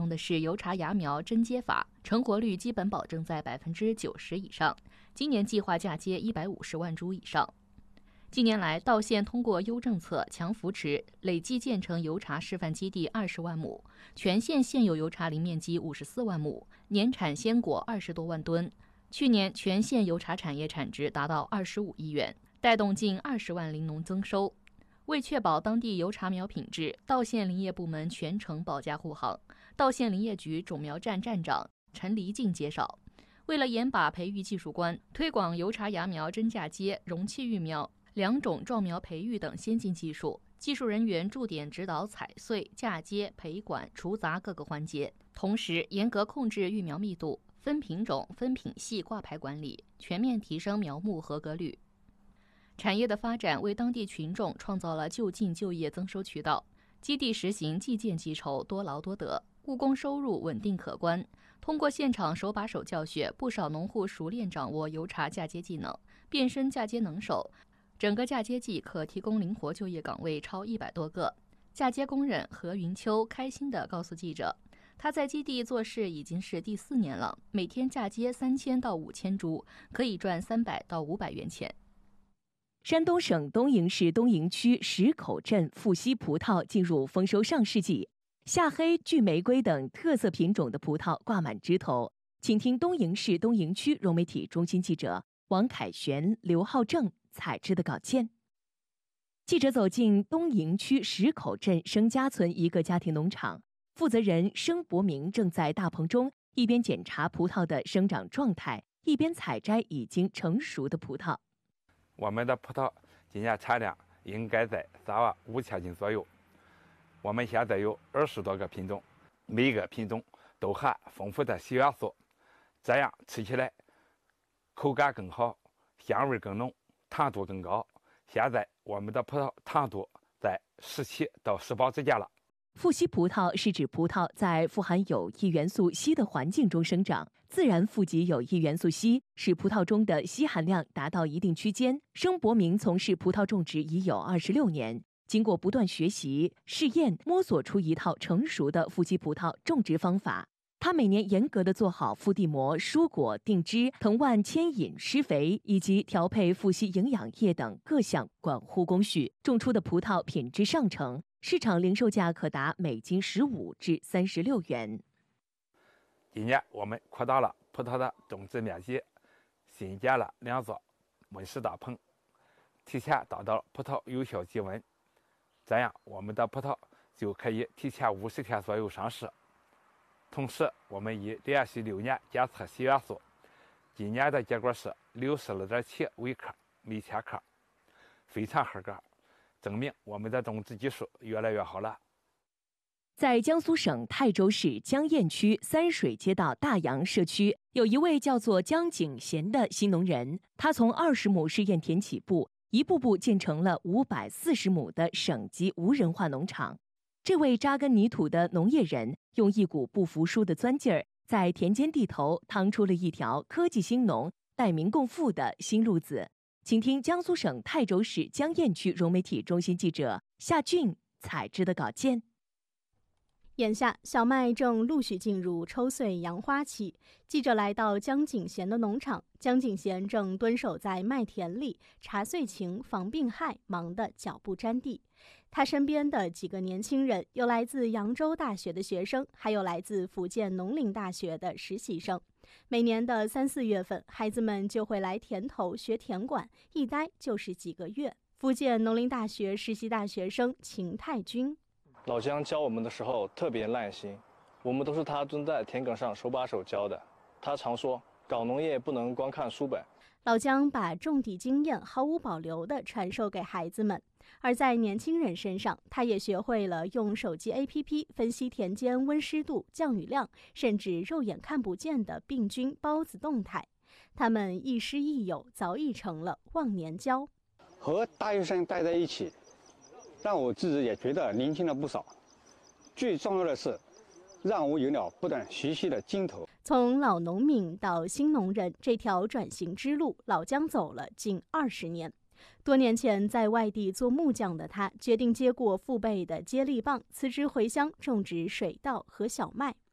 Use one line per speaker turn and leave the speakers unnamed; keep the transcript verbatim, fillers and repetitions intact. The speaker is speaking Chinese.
用的是油茶芽苗针接法，成活率基本保证在百分之九十以上。今年计划嫁接一百五十万株以上。近年来，道县通过优政策、强扶持，累计建成油茶示范基地二十万亩，全县现有油茶林面积五十四万亩，年产鲜果二十多万吨。去年全县油茶产业产值达到二十五亿元，带动近二十万林农增收。为确保当地油茶苗品质，道县林业部门全程保驾护航。道县林业局种苗站站长陈黎静介绍，为了严把培育技术关，推广油茶芽苗真嫁接、容器育苗、两种壮苗培育等先进技术，技术人员驻点指导采穗、嫁接、培管、除杂各个环节，同时严格控制育苗密度，分品种、分品系挂牌管理，全面提升苗木合格率。产业的发展为当地群众创造了就近就业增收渠道，基地实行即建即筹、多劳多得，务工收入稳定可观。通过现场手把手教学，不少农户熟练掌握油茶嫁接技能，变身嫁接能手。整个嫁接季可提供灵活就业岗位超一百多个。嫁接工人何云秋开心地告诉记者，他在基地做事已经是第四年了，每天嫁接三千到五千株，可以赚三百到五百元钱。
山东省东营市东营区石口镇富硒葡萄进入丰收上市季，夏黑、巨玫瑰等特色品种的葡萄挂满枝头。请听东营市东营区融媒体中心记者王凯旋、刘浩正采制的稿件。记者走进东营区石口镇生家村一个家庭农场，负责人申伯明正在大棚中一边检查葡萄的生长状态，一边采摘已经成熟的葡萄。
我们的葡萄今年产量应该在三万五千斤左右。我们现在有二十多个品种，每个品种都含丰富的硒元素，这样吃起来口感更好，香味更浓，糖度更高。现在我们的葡萄糖度在十七到十八之间了。
富硒葡萄是指葡萄在富含有益元素硒的环境中生长，自然富集有益元素硒，使葡萄中的硒含量达到一定区间。申伯明从事葡萄种植已有二十六年，经过不断学习、试验，摸索出一套成熟的富硒葡萄种植方法。他每年严格地做好覆地膜、疏果、定枝、藤蔓牵引、施肥以及调配富硒营养液等各项管护工序，种出的葡萄品质上乘，市场零售价可达每斤十五至三十六元。
今年我们扩大了葡萄的种植面积，新建了两座温室大棚，提前达到葡萄有效基温，这样我们的葡萄就可以提前五十天左右上市。同时，我们已连续六年检测硒元素，今年的结果是六十二点七微克每千克，非常合格，证明我们的种植技术越来越好了。
在江苏省泰州市江堰区三水街道大杨社区，有一位叫做江景贤的新农人，他从二十亩试验田起步，一步步建成了五百四十亩的省级无人化农场。这位扎根泥土的农业人，用一股不服输的钻劲儿，在田间地头趟出了一条科技兴农、带民共富的新路子。请听江苏省泰州市江堰区融媒体中心记者夏俊采制的稿件。
眼下，小麦正陆续进入抽穗扬花期。记者来到江景贤的农场，江景贤正蹲守在麦田里，查穗情、防病害，忙得脚不沾地。他身边的几个年轻人，有来自扬州大学的学生，还有来自福建农林大学的实习生。每年的三四月份，孩子们就会来田头学田管，一待就是几个月。福建农林大学实习大学生秦泰军。
老姜教我们的时候特别耐心，我们都是他蹲在田埂上手把手教的。他常说，搞农业不能光看书本。
老姜把种地经验毫无保留地传授给孩子们，而在年轻人身上，他也学会了用手机 A P P 分析田间温湿度、降雨量，甚至肉眼看不见的病菌、孢子动态。他们亦师亦友，早已成了忘年交。
和大学生待在一起，让我自己也觉得年轻了不少。最重要的是，让我有了不断学习的劲头。
从老农民到新农人这条转型之路，老姜走了近二十年。多年前在外地做木匠的他，决定接过父辈的接力棒，辞职回乡种植水稻和小麦。